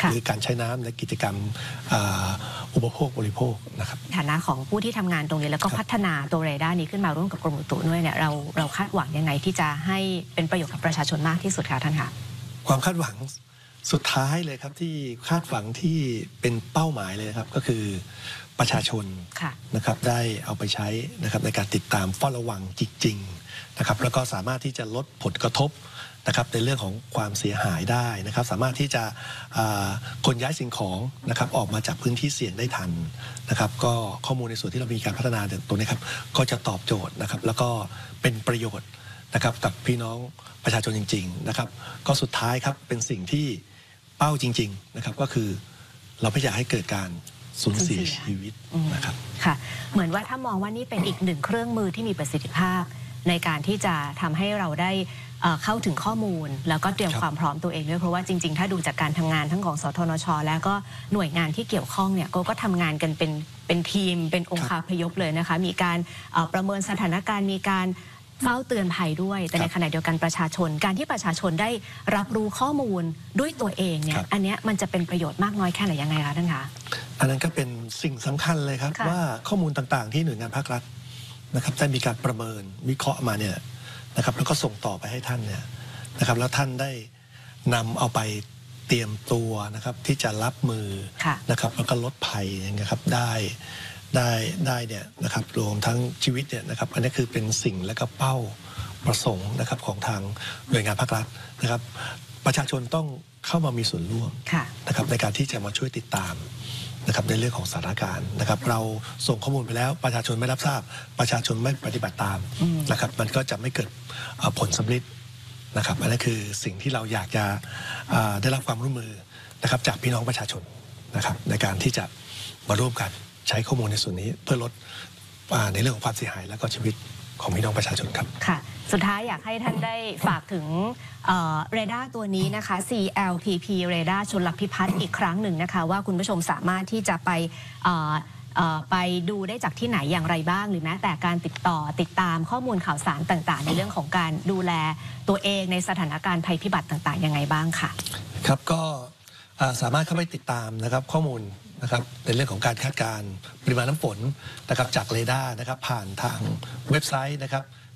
หรือการใช้น้ำในกิจกรรมอุปโภคบริโภคนะครับฐานะของผู้ที่ทำงานตรงนี้แล้วก็พัฒนาตัวเรดาร์นี้ขึ้นมาร่วมกับกรมอุตุด้วยเนี่ยเราคาดหวังยังไงที่จะให้เป็นประโยชน์กับประชาชนมากที่สุดคะท่านคะความคาดหวังสุดท้ายเลยครับที่คาดหวังที่เป็นเป้าหมายเลยครับก็คือประชาชนนะครับได้เอาไปใช้นะครับในการติดตามเฝ้าระวังจริงๆนะครับแล้วก็สามารถที่จะลดผลกระทบนะครับในเรื่องของความเสียหายได้นะครับสามารถที่จะขนย้ายสิ่งของนะครับออกมาจากพื้นที่เสี่ยงได้ทันนะครับก็ข้อมูลในส่วนที่เรามีการพัฒนาตรงนี้ครับก็จะตอบโจทย์นะครับแล้วก็เป็นประโยชน์นะครับกับพี่น้องประชาชนจริงๆนะครับก็สุดท้ายครับเป็นสิ่งที่เป้าจริงๆนะครับก็คือเราไม่อยากให้เกิดการสูญเสียชีวิตนะครับค่ะเหมือนว่าถ้ามองว่านี่เป็นอีกหนึ่งเครื่องมือที่มีประสิทธิภาพในการที่จะทำให้เราได้เข้าถึงข้อมูลแล้วก็เตรียมความพร้อมตัวเองด้วยเพราะว่าจริงๆถ้าดูจากการทำงานทั้งของสทนช.แล้วก็หน่วยงานที่เกี่ยวข้องเนี่ยก็ทำงานกันเป็นทีมเป็นองค์คาพยพเลยนะคะมีการประเมินสถานการณ์มีการเฝ้าเตือนภัยด้วยแต่ในขณะเดียวกันประชาชนการที่ประชาชนได้รับรู้ข้อมูลด้วยตัวเองเนี่ยอันนี้มันจะเป็นประโยชน์มากน้อยแค่ไหนยังไงคะท่านคะอันนั้นก็เป็นสิ่งสำคัญเลยครับว่าข้อมูลต่างๆที่หน่วยงานภาครัฐนะครับได้มีการประเมินวิเคราะห์มาเนี่ยนะครับแล้วก็ส่งต่อไปให้ท่านเนี่ยนะครับแล้วท่านได้นำเอาไปเตรียมตัวนะครับที่จะรับมือนะครับแล้วก็ลดภัยนะครับได้เนี่ยนะครับรวมทั้งชีวิตเนี่ยนะครับอันนี้คือเป็นสิ่งและก็เป้าประสงค์นะครับของทางหน่วยงานภาครัฐนะครับประชาชนต้องเข้ามามีส่วนร่วมนะครับในการที่จะมาช่วยติดตามนะครับในเรื่องของสถานการณ์นะครับเราส่งข้อมูลไปแล้วประชาชนไม่รับทราบประชาชนไม่ปฏิบัติตามนะครับมันก็จะไม่เกิดผลสำลิดนะครับอันนี้คือสิ่งที่เราอยากจะได้รับความร่วมมือนะครับจากพี่น้องประชาชนนะครับในการที่จะมาร่วมกันใช้ข้อมูลในส่วนนี้เพื่อลดในเรื่องของความเสียหายและก็ชีวิตของพี่น้องประชาชนครับค่ะสุดท้ายอยากให้ท่านได้ฝากถึงเรดาร์ตัวนี้นะคะ CLPP เรดาร์ชลพิพัฒน์อีกครั้งหนึ่งนะคะว่าคุณผู้ชมสามารถที่จะไปดูได้จากที่ไหนอย่างไรบ้างหรือแม้แต่การติดตามข้อมูลข่าวสารต่างๆในเรื่องของการดูแลตัวเองในสถานการณ์ภัยพิบัติต่างๆยังไงบ้างค่ะครับก็สามารถเข้าไปติดตามนะครับข้อมูลนะครับในเรื่องของการคาดการณ์ปริมาณน้ำฝนนะครับจากเรดาร์นะครับผ่านทางเว็บไซต์นะครับ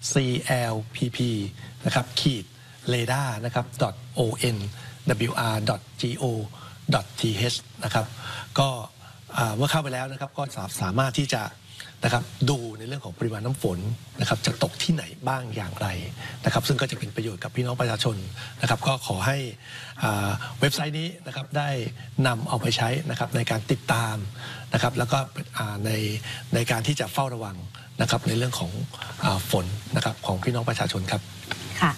CLPP นะครับ-radar นะครับ .onwr.go.th นะครับก็เมื่อเข้าไปแล้วนะครับก็สามารถที่จะนะครับดูในเรื่องของปริมาณน้ำฝนนะครับจะตกที่ไหนบ้างอย่างไรนะครับซึ่งก็จะเป็นประโยชน์กับพี่น้องประชาชนนะครับก็ขอให้เว็บไซต์นี้นะครับได้นำเอาไปใช้นะครับในการติดตามนะครับแล้วก็ในการที่จะเฝ้าระวังนะครับในเรื่องของฝนนะครับของพี่น้องประชาชนครับค่ะ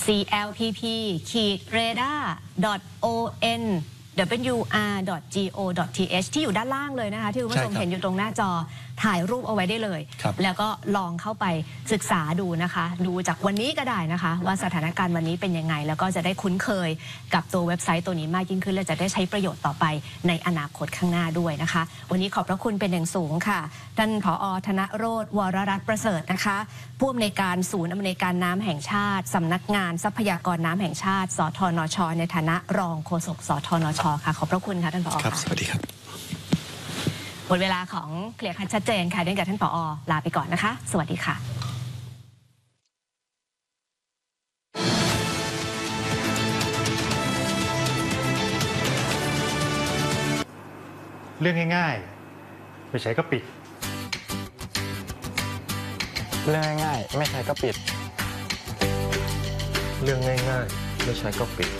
CLPP-radar.onwr.go.th ที่อยู่ด้านล่างเลยนะคะที่คุณผู้ชมเห็นอยู่ตรงหน้าจอถ่ายรูปเอาไว้ได้เลยแล้วก็ลองเข้าไปศึกษาดูนะคะดูจากวันนี้ก็ได้นะคะว่าสถานการณ์วันนี้เป็นยังไงแล้วก็จะได้คุ้นเคยกับตัวเว็บไซต์ตัวนี้มากยิ่งขึ้นและจะได้ใช้ประโยชน์ต่อไปในอนาคตข้างหน้าด้วยนะคะวันนี้ขอบพระคุณเป็นอย่างสูงค่ะท่านผอ.ธนโรจน์ วรรัตน์ประเสริฐนะคะผู้อำนวยการศูนย์อำนวยการน้ำแห่งชาติสำนักงานทรัพยากรน้ำแห่งชาติสทนช.ในฐานะรองโฆษกสทนช.ค่ะขอบพระคุณค่ะท่านผอ. ครับสวัสดีครับหมดเวลาของเคลียร์คัดชัดเจนค่ะด้วยกับท่านผอ.ลาไปก่อนนะคะสวัสดีค่ะเรื่องง่ายๆไม่ใช้ก็ปิดเรื่องง่ายๆไม่ใช้ก็ปิดเรื่องง่ายๆไม่ใช้ก็ปิด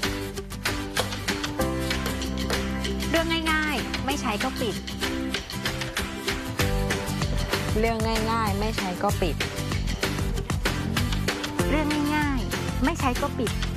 เรื่องง่ายๆไม่ใช้ก็ปิดเรื่องง่ายๆไม่ใช้ก็ปิดเรื่องง่ายๆไม่ใช้ก็ปิด